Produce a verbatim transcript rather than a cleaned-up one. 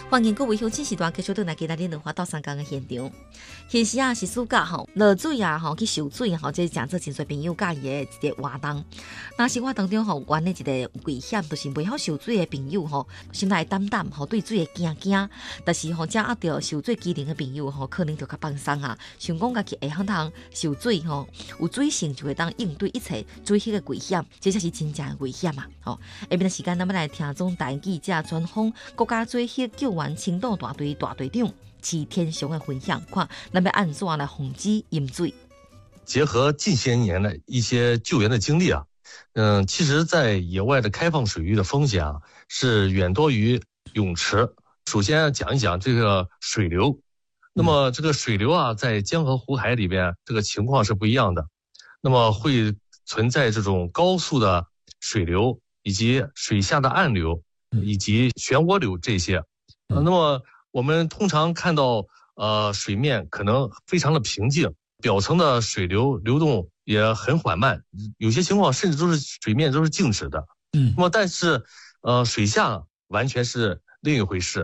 欢迎各位乡亲时段继续倒来给咱电话到三江的现场。现时啊是暑假吼，落水啊吼去游水吼，这是真做真侪朋友介意的一个活动。那生活当中吼，原的一个危险，就是袂晓游水的朋友吼，心内胆胆吼，对水会惊惊。但是吼，正压到游水机能的朋友吼，可能就较放松啊，想讲家己会晓通游水吼，有水性就会当应对一切水迄个危险，这才是真正的危险嘛吼。下面的时间，咱们来听总台记者专访国家水迄救援清岛大队大队长齐天雄的分享，看咱要按怎来防止淹水。 结合近些年的一些救援的经历啊，嗯，其实在野外的开放水域的风险啊是远多于泳池。首先讲一讲这个水流，那么这个水流啊，在江河湖海里边这个情况是不一样的，那么会存在这种高速的水流，以及水下的暗流，以及漩涡流这些。呃、那么我们通常看到呃水面可能非常的平静，表层的水流流动也很缓慢，有些情况甚至都是水面都是静止的。嗯，那么但是呃水下完全是另一回事。